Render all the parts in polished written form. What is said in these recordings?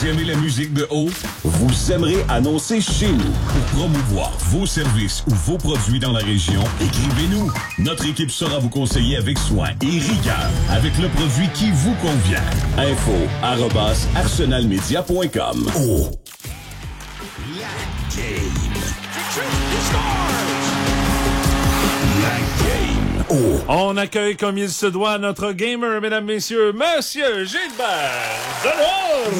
Vous aimez la musique de haut? Vous aimerez annoncer chez nous. Pour promouvoir vos services ou vos produits dans la région, écrivez-nous. Notre équipe saura vous conseiller avec soin et rigueur avec le produit qui vous convient. info@arsenalmedia.com. Oh! La game. La game. Oh! On accueille comme il se doit notre gamer, mesdames, messieurs, Monsieur Gilbert Delorme.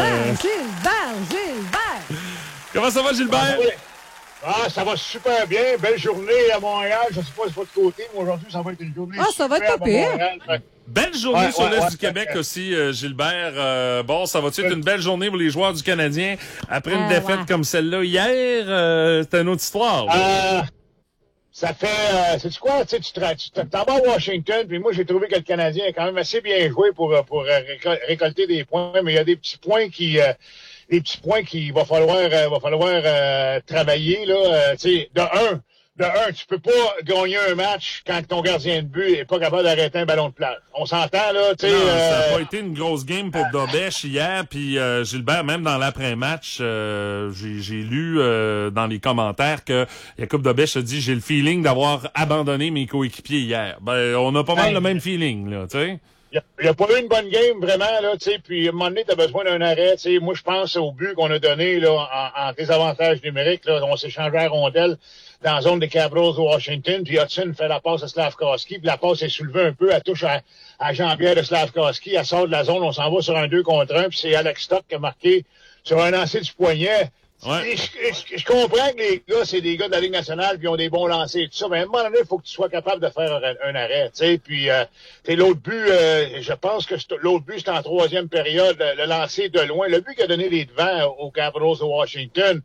Gilbert! Comment ça va, Gilbert? Ça va super bien. Belle journée à Montréal. Je ne sais pas de votre côté, mais aujourd'hui, ça va être une journée ça va être pas pire. Belle journée sur l'Est du Québec aussi, Gilbert. Bon, ça va-tu être une belle journée pour les joueurs du Canadien après une défaite comme celle-là hier? C'est une autre histoire. Ça fait, sais-tu quoi? Tu t'en vas à Washington, puis moi, j'ai trouvé que le Canadien a quand même assez bien joué pour récolter des points, mais il y a des petits points qu'il va falloir travailler, là. Tu sais, de un, tu peux pas gagner un match quand ton gardien de but est pas capable d'arrêter un ballon de plage. On s'entend, là, tu sais. Non, ça n'a pas été une grosse game pour Dobèche hier, puis Gilbert, même dans l'après-match, j'ai lu dans les commentaires que Jakub Dobèche a dit « J'ai le feeling d'avoir abandonné mes coéquipiers hier ». Ben, on a pas mal le même feeling, là, tu sais. Il n'y a pas eu une bonne game, vraiment, là, tu sais, puis à un moment donné, t'as besoin d'un arrêt, tu sais. Moi, je pense au but qu'on a donné, là, en désavantage numérique, là, on s'est changé à rondelle dans la zone des Capitals de Washington, puis Hudson fait la passe à Slavkovski, puis la passe est soulevée un peu, elle touche à Jean-Pierre de Slavkovski, elle sort de la zone, on s'en va sur un 2 contre 1, puis c'est Alex Stock qui a marqué sur un lancer du poignet. Ouais. Je comprends que les gars, c'est des gars de la Ligue nationale puis ils ont des bons lancers et tout ça, mais à un moment donné, il faut que tu sois capable de faire un arrêt, tu sais, puis l'autre but, je pense que l'autre but, c'était en troisième période, le lancer de loin, le but qui a donné les devants aux Capitals de Washington,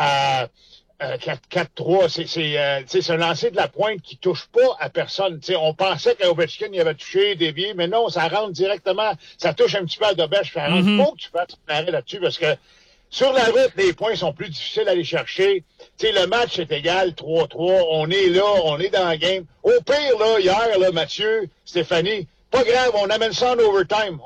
4-3, c'est un lancer de la pointe qui touche pas à personne. T'sais, on pensait qu'Ovechkin y avait touché, dévié, mais non, ça rentre directement, ça touche un petit peu à Dobèche, ça rentre. Faut que tu fasses un arrêt là-dessus parce que sur la route, les points sont plus difficiles à aller chercher. Tu sais, le match est égal, 3-3. On est là, on est dans le game. Au pire, là, hier, là, Mathieu, Stéphanie, pas grave, on amène ça en overtime.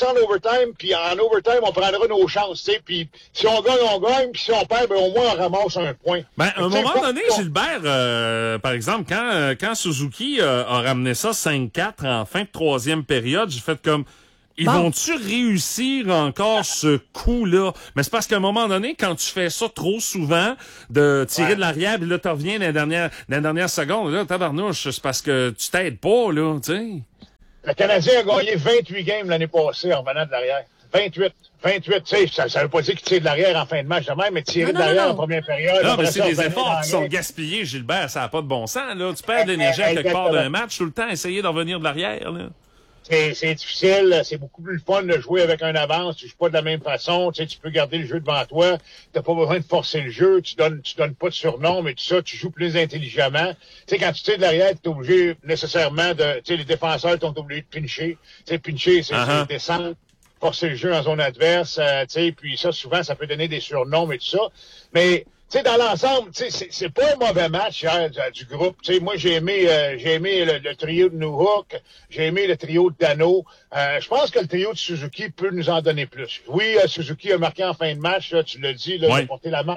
Puis en overtime, on prendra nos chances, tu sais. Puis si on gagne, puis si on perd, ben au moins on ramasse un point. Ben, à un moment donné, Gilbert, par exemple, quand Suzuki a ramené ça 5-4 en fin de troisième période, j'ai fait comme... Ils vont-tu réussir encore ce coup-là? Mais c'est parce qu'à un moment donné, quand tu fais ça trop souvent, de tirer de l'arrière, puis là, tu reviens dans la dernière seconde, là, tabarnouche, c'est parce que tu t'aides pas, là, tu sais. Le Canadien a gagné 28 games l'année passée en venant de l'arrière. 28, tu sais, ça veut pas dire qu'il tire de l'arrière en fin de match de même, mais tirer de l'arrière en première période. Non, mais c'est des efforts qui sont gaspillés, Gilbert, ça n'a pas de bon sens, là. Tu perds de l'énergie à quelque part d'un match, tout le temps, essayer d'en venir de l'arrière, là. C'est difficile, c'est beaucoup plus fun de jouer avec un avance, tu joues pas de la même façon, tu sais, tu peux garder le jeu devant toi, t'as pas besoin de forcer le jeu, tu donnes pas de surnom, mais tout ça, tu joues plus intelligemment. Tu sais, quand tu tires de l'arrière, t'es obligé nécessairement de, tu sais, les défenseurs sont obligés de pincher. Tu sais, pincher, c'est descendre, forcer le jeu en zone adverse, tu sais, puis ça, souvent, ça peut donner des surnoms et tout ça. Mais, tu sais, dans l'ensemble, tu sais, c'est pas un mauvais match hier du groupe. Tu sais, moi, j'ai aimé le trio de Newhook, j'ai aimé le trio de Dano. Je pense que le trio de Suzuki peut nous en donner plus. Oui, Suzuki a marqué en fin de match, là, tu l'as dit, là, il a porté la main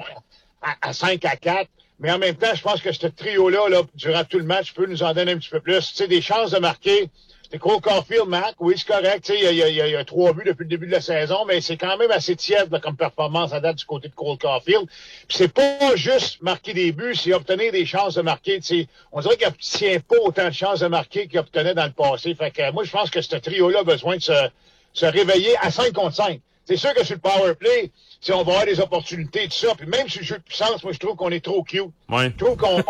à 5-4. Mais en même temps, je pense que ce trio-là, là, durant tout le match, peut nous en donner un petit peu plus. Tu sais, des chances de marquer. C'est Cole Caulfield, Mac, oui, c'est correct. Il y a 3 buts depuis le début de la saison, mais c'est quand même assez tiède là, comme performance à date du côté de Cole Caulfield. Puis c'est pas juste marquer des buts, c'est obtenir des chances de marquer. T'sais, on dirait qu'il n'obtient pas autant de chances de marquer qu'il obtenait dans le passé. Fait que moi, je pense que ce trio-là a besoin de se réveiller à 5 contre 5. C'est sûr que sur le power play, si on va avoir des opportunités, tout ça, puis même sur le jeu de puissance, moi, je trouve qu'on est trop cute. Ouais. Je trouve qu'on...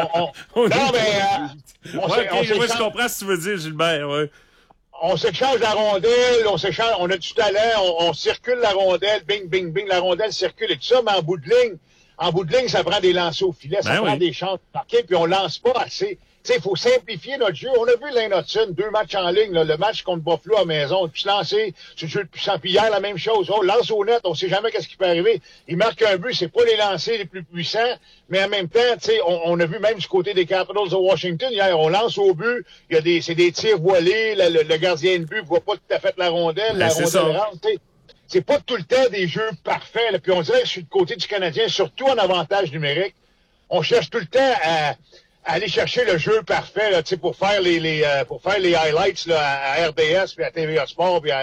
non, mais... moi, je comprends ce que tu veux dire, Gilbert, ouais. On s'échange la rondelle, on a du talent, on circule la rondelle, bing, bing, bing, la rondelle circule et tout ça, mais en bout de ligne, ça prend des lancers au filet, ça prend des chances de marquer, puis on lance pas assez. Tu sais, il faut simplifier notre jeu. On a vu Lane Hudson, 2 matchs en ligne, là, le match contre Buffalo à maison, puis se lancer sur le jeu de puissant. Puis hier, la même chose. On lance au net, on sait jamais qu'est-ce qui peut arriver. Il marque un but, c'est pas les lancers les plus puissants, mais en même temps, tu sais, on a vu même du côté des Capitals de Washington, hier, on lance au but, c'est des tirs voilés, le gardien de but voit pas tout à fait la rondelle, la rondelle rentre, tu sais. c'est pas tout le temps des jeux parfaits. Là. Puis on dirait que sur le côté du Canadien, surtout en avantage numérique, on cherche tout le temps à aller chercher le jeu parfait là, pour faire les highlights là, à RDS, puis à TVA Sport, puis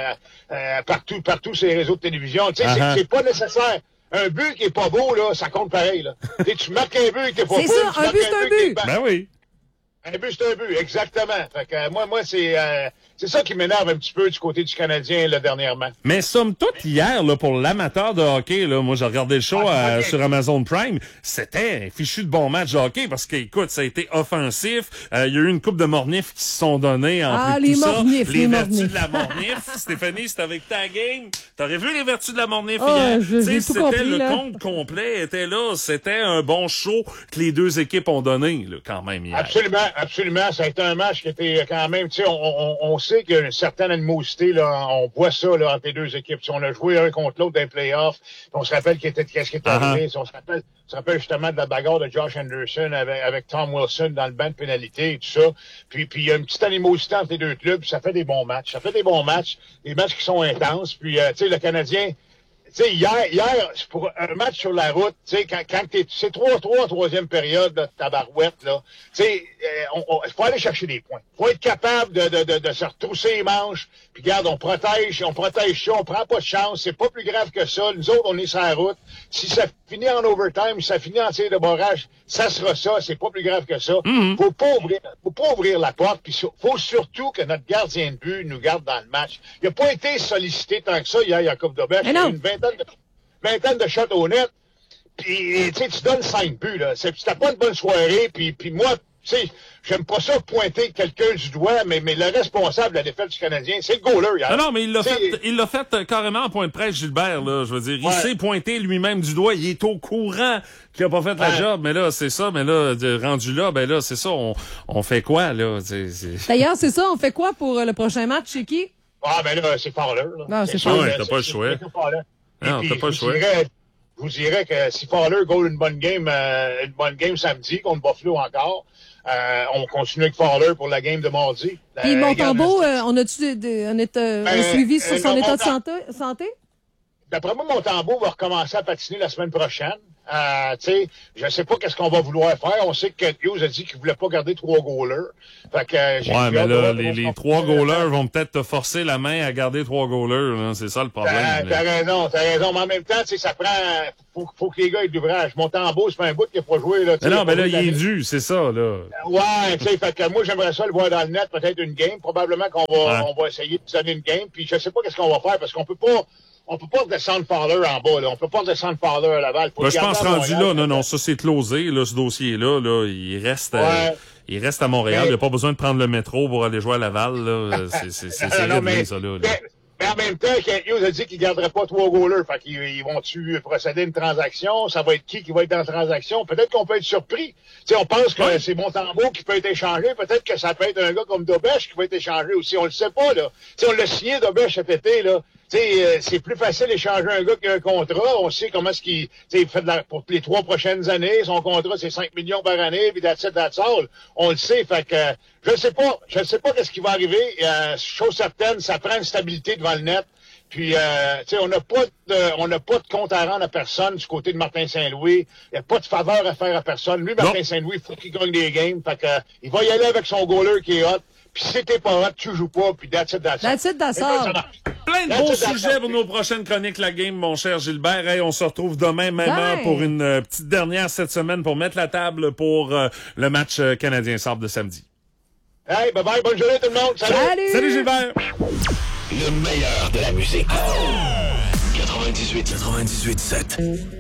partout sur les réseaux de télévision. C'est pas nécessaire. Un but qui est pas beau, là, ça compte pareil. Là. Tu marques un but qui est pas beau. C'est ça, un but, c'est un but. Ben oui. Un but, c'est un but, exactement. Fait que moi, c'est ça qui m'énerve un petit peu du côté du Canadien, là, dernièrement. Mais somme toute, hier, là, pour l'amateur de hockey, là, moi, j'ai regardé le show sur Amazon Prime, c'était un fichu de bon match de hockey parce que, écoute, ça a été offensif. Il y a eu une coupe de mornifs qui se sont donnés en plus de tout ça. Les vertus de la mornif. Stéphanie, c'était avec ta game. T'aurais vu les vertus de la mornif hier? C'était compris, le compte complet était là. C'était un bon show que les deux équipes ont donné, là, quand même, hier. Absolument. Ça a été un match qui était quand même, tu sais, on sait qu'il y a une certaine animosité, là. On voit ça, là, entre les deux équipes. T'sais, on a joué un contre l'autre dans les playoffs. On se rappelle qu'est-ce qui est arrivé. On se rappelle justement de la bagarre de Josh Anderson avec Tom Wilson dans le banc de pénalité et tout ça. Puis il y a une petite animosité entre les deux clubs. Ça fait des bons matchs. Des matchs qui sont intenses. Puis, tu sais, le Canadien, tu sais, hier, pour un match sur la route, tu sais, quand c'est 3-3 en troisième période, là, tabarouette, là, tu sais, faut aller chercher des points. Faut être capable de se retrousser les manches, puis regarde, on protège ça, on prend pas de chance, c'est pas plus grave que ça. Nous autres, on est sur la route. Si ça finit en overtime, si ça finit en tir de barrage, ça sera ça, c'est pas plus grave que ça. Faut pas ouvrir la porte, puis faut surtout que notre gardien de but nous garde dans le match. Il a pas été sollicité tant que ça hier, Jacob Dobech. Il y a une vingtaine de shots au net, puis tu donnes 5 buts, là. C'était pas une bonne soirée, puis moi, tu sais, j'aime pas ça pointer quelqu'un du doigt, mais le responsable de la défaite du Canadien, c'est le goaler. Hier. Non, mais il l'a fait carrément en point de presse, Gilbert, là. Je veux dire, il s'est pointé lui-même du doigt, il est au courant qu'il a pas fait la job, mais là, c'est ça, mais là, rendu là, ben là, c'est ça, on fait quoi, là? D'ailleurs, c'est ça, on fait quoi pour le prochain match, c'est qui? Ah, ben là, c'est Fowler, là. Non, c'est Fowler. T'as pas le choix. Non, t'as pas le choix. Je vous dirais que si Fowler goal une bonne game samedi contre Buffalo encore, on continue avec Fowler pour la game de mardi. Puis Montembeault, on a-tu un suivi sur son état de santé? D'après moi, Montembeault va recommencer à patiner la semaine prochaine. Je sais pas qu'est-ce qu'on va vouloir faire. On sait que Hughes a dit qu'il voulait pas garder 3 goalers. Fait que, mais là, les 3 goalers vont peut-être te forcer la main à garder 3 goalers. Là. C'est ça le problème. T'as raison. Mais en même temps, ça prend, faut que les gars aient de l'ouvrage. Montembeault, c'est pas un bout qu'il a pas joué, là. Mais non, mais là, il est dû, c'est ça, là. Ouais, fait que moi, j'aimerais ça le voir dans le net, peut-être une game. Probablement qu'on va essayer de donner une game. Puis je sais pas qu'est-ce qu'on va faire parce qu'on peut pas descendre Fowler en bas, là. On peut pas descendre Fowler à Laval. Je pense rendu là, non, ça c'est closé, là, ce dossier-là, là. Il reste à Montréal. Il n'y a pas besoin de prendre le métro pour aller jouer à Laval, là. C'est réglé, ça, là. Mais en même temps, Kent Hughes a dit qu'il garderait pas 3 goalers. Fait qu'ils vont-tu procéder à une transaction? Ça va être qui va être dans la transaction? Peut-être qu'on peut être surpris. T'sais, on pense que c'est Montembeault qui peut être échangé. Peut-être que ça peut être un gars comme Dobech qui va être échangé aussi. On le sait pas, là. T'sais, on l'a signé, Dobech, cet été, là. C'est plus facile d'échanger un gars qui a un contrat. On sait comment est-ce qu'il fait pour les 3 prochaines années. Son contrat, c'est 5 millions par année, puis that's all. On le sait. Fait que je sais pas qu'est-ce qui va arriver. Chose certaine, ça prend une stabilité devant le net. Puis on n'a pas de compte à rendre à personne du côté de Martin Saint-Louis. Il n'y a pas de faveur à faire à personne. Lui, Martin Saint-Louis, il faut qu'il gagne des games. Fait que il va y aller avec son goaler qui est hot. Puis si t'es pas hot, tu joues pas, puis that's it. Plein de beaux sujets pour nos prochaines chroniques La Game, mon cher Gilbert. Hey, on se retrouve demain, même heure, pour une petite dernière cette semaine pour mettre la table pour le match Canadien-Sable de samedi. Hey, bye-bye, bonne journée tout le monde. Salut Gilbert! Le meilleur de la musique. 98.7.